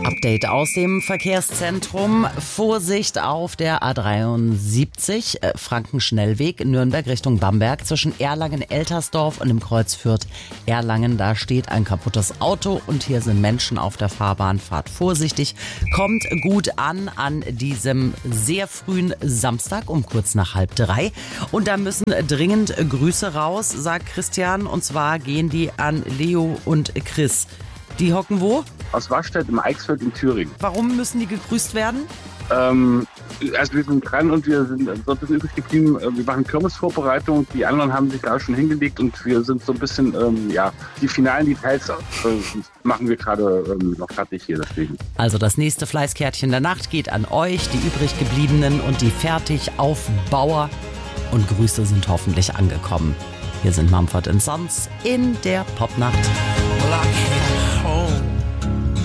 Update aus dem Verkehrszentrum. Vorsicht auf der A73, Frankenschnellweg, Nürnberg Richtung Bamberg, zwischen Erlangen-Eltersdorf und dem Kreuz Fürth-Erlangen. Da steht ein kaputtes Auto und hier sind Menschen auf der Fahrbahn. Fahrt vorsichtig. Kommt gut an diesem sehr frühen Samstag um kurz nach 2:30. Und da müssen dringend Grüße raus, sagt Christian. Und zwar gehen die an Leo und Chris. Die hocken wo? Aus Waschstedt im Eichsfeld in Thüringen. Warum müssen die gegrüßt werden? Also wir sind dran und wir sind so ein bisschen übrig geblieben. Wir machen Kirmesvorbereitung. Die anderen haben sich da schon hingelegt und wir sind so ein bisschen, die finalen Details machen wir gerade noch fertig hier deswegen. Also das nächste Fleißkärtchen der Nacht geht an euch, die übrig gebliebenen und die Fertigaufbauer. Und Grüße sind hoffentlich angekommen. Hier sind Mumford & Sons in der Popnacht.